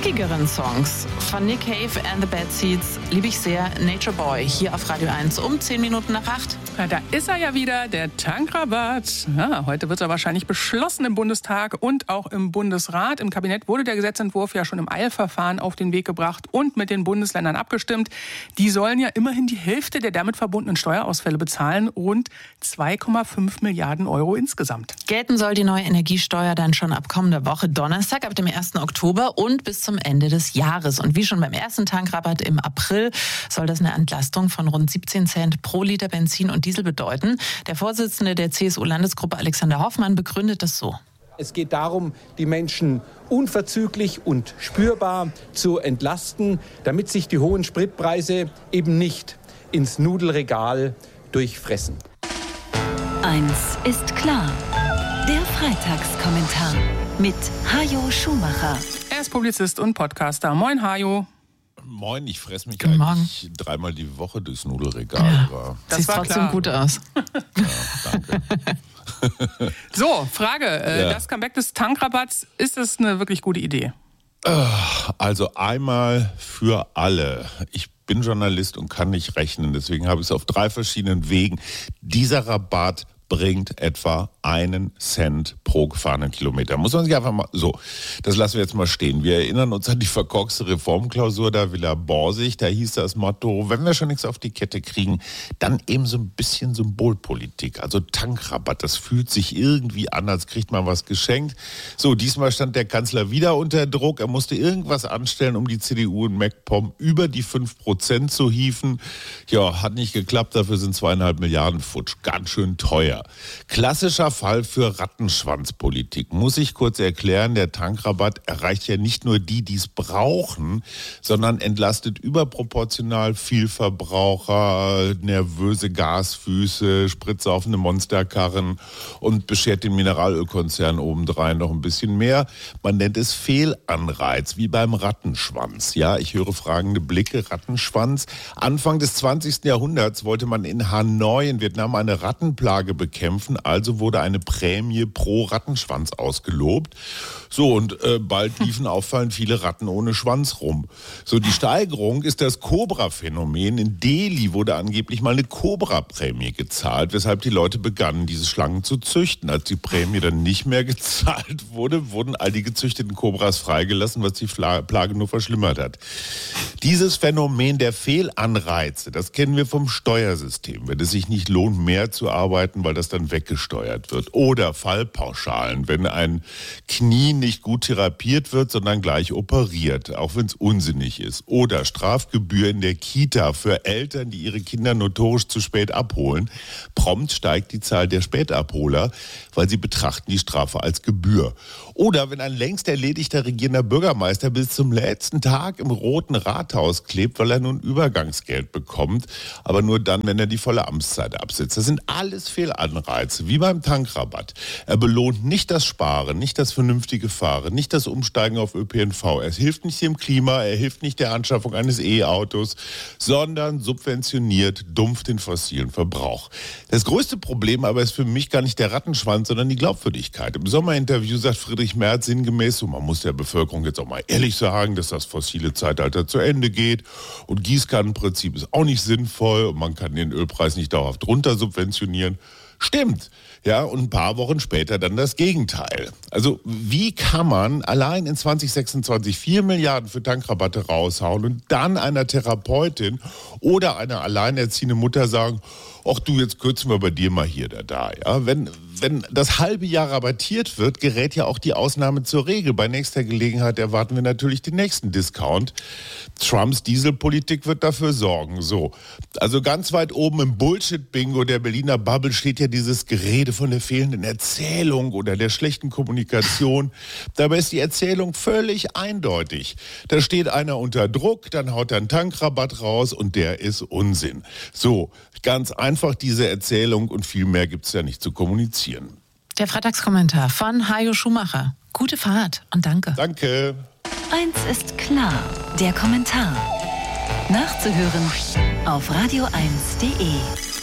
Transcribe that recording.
rockigeren Songs von Nick Cave and the Bad Seeds liebe ich sehr. Nature Boy hier auf Radio 1 um 10 Minuten nach 8. Ja, da ist er ja wieder, der Tankrabatt. Ja, heute wird er wahrscheinlich beschlossen im Bundestag und auch im Bundesrat. Im Kabinett wurde der Gesetzentwurf ja schon im Eilverfahren auf den Weg gebracht und mit den Bundesländern abgestimmt. Die sollen ja immerhin die Hälfte der damit verbundenen Steuerausfälle bezahlen, rund 2,5 Milliarden Euro insgesamt. Gelten soll die neue Energiesteuer dann schon ab kommender Woche Donnerstag, ab dem 1. Oktober und bis zum Ende des Jahres. Und wie schon beim ersten Tankrabatt im April soll das eine Entlastung von rund 17 Cent pro Liter Benzin und Diesel bedeuten. Der Vorsitzende der CSU-Landesgruppe Alexander Hoffmann begründet das so. Es geht darum, die Menschen unverzüglich und spürbar zu entlasten, damit sich die hohen Spritpreise eben nicht ins Nudelregal durchfressen. Eins ist klar. Der Freitagskommentar mit Hajo Schumacher. Er ist Publizist und Podcaster. Moin, Hajo. Moin, ich fresse mich Guten eigentlich dreimal die Woche durchs Nudelregal. Ja, das sieht war trotzdem klar. gut aus. Ja, danke. So, Frage. Das Comeback des Tankrabatts, ist das eine wirklich gute Idee? Also einmal für alle. Ich bin Journalist und kann nicht rechnen, deswegen habe ich es auf 3 verschiedenen Wegen. Dieser Rabatt bringt etwa 1 Cent pro gefahrenen Kilometer. Muss man sich einfach mal so, das lassen wir jetzt mal stehen. Wir erinnern uns an die verkorkste Reformklausur der Villa Borsig. Da hieß das Motto, wenn wir schon nichts auf die Kette kriegen, dann eben so ein bisschen Symbolpolitik. Also Tankrabatt, das fühlt sich irgendwie an, als kriegt man was geschenkt. So, diesmal stand der Kanzler wieder unter Druck. Er musste irgendwas anstellen, um die CDU in MacPom über die 5% zu hieven. Ja, hat nicht geklappt. Dafür sind 2,5 Milliarden futsch. Ganz schön teuer. Klassischer Fall für Rattenschwanzpolitik. Muss ich kurz erklären, der Tankrabatt erreicht ja nicht nur die, die es brauchen, sondern entlastet überproportional viel Verbraucher, nervöse Gasfüße, spritsaufende Monsterkarren und beschert den Mineralölkonzern obendrein noch ein bisschen mehr. Man nennt es Fehlanreiz, wie beim Rattenschwanz. Ja, ich höre fragende Blicke. Rattenschwanz. Anfang des 20. Jahrhunderts wollte man in Hanoi in Vietnam eine Rattenplage bekämpfen, also wurde eine Prämie pro Rattenschwanz ausgelobt. So, und bald liefen auffallend viele Ratten ohne Schwanz rum. So, die Steigerung ist das Cobra-Phänomen. In Delhi wurde angeblich mal eine Cobra-Prämie gezahlt, weshalb die Leute begannen, diese Schlangen zu züchten. Als die Prämie dann nicht mehr gezahlt wurde, wurden all die gezüchteten Cobras freigelassen, was die Plage nur verschlimmert hat. Dieses Phänomen der Fehlanreize, das kennen wir vom Steuersystem. Wenn es sich nicht lohnt, mehr zu arbeiten, weil das dann weggesteuert wird. Oder Fallpauschalen, wenn ein Knie nicht gut therapiert wird, sondern gleich operiert, auch wenn es unsinnig ist. Oder Strafgebühr in der Kita für Eltern, die ihre Kinder notorisch zu spät abholen. Prompt steigt die Zahl der Spätabholer, weil sie betrachten die Strafe als Gebühr. Oder wenn ein längst erledigter regierender Bürgermeister bis zum letzten Tag im Roten Rathaus klebt, weil er nun Übergangsgeld bekommt, aber nur dann, wenn er die volle Amtszeit absitzt. Das sind alles Fehlanreize, wie beim Tankrabatt. Er belohnt nicht das Sparen, nicht das vernünftige Fahren, nicht das Umsteigen auf ÖPNV. Er hilft nicht dem Klima, er hilft nicht der Anschaffung eines E-Autos, sondern subventioniert dumpf den fossilen Verbrauch. Das größte Problem aber ist für mich gar nicht der Rattenschwanz, sondern die Glaubwürdigkeit. Im Sommerinterview sagt Friedrich Merz sinngemäß, so, man muss der Bevölkerung jetzt auch mal ehrlich sagen, dass das fossile Zeitalter zu Ende geht und Gießkannenprinzip ist auch nicht sinnvoll und man kann den Ölpreis nicht dauerhaft runter subventionieren. Stimmt. Ja, und ein paar Wochen später dann das Gegenteil. Also wie kann man allein in 2026 4 Milliarden für Tankrabatte raushauen und dann einer Therapeutin oder einer alleinerziehenden Mutter sagen, ach du, jetzt kürzen wir bei dir mal hier oder da. Ja? Wenn das halbe Jahr rabattiert wird, gerät ja auch die Ausnahme zur Regel. Bei nächster Gelegenheit erwarten wir natürlich den nächsten Discount. Trumps Dieselpolitik wird dafür sorgen. So, also ganz weit oben im Bullshit-Bingo der Berliner Bubble steht ja dieses Gerede von der fehlenden Erzählung oder der schlechten Kommunikation. Dabei ist die Erzählung völlig eindeutig. Da steht einer unter Druck, dann haut er einen Tankrabatt raus und der ist Unsinn. So, ganz einfach diese Erzählung und viel mehr gibt es ja nicht zu kommunizieren. Der Freitagskommentar von Hajo Schumacher. Gute Fahrt und danke. Danke. Eins ist klar, der Kommentar. Nachzuhören auf radio1.de.